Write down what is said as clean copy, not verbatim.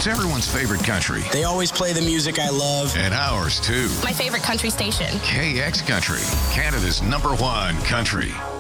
It's everyone's favorite country. They always play the music I love. And ours, too. My favorite country station. KX Country, Canada's #1 country.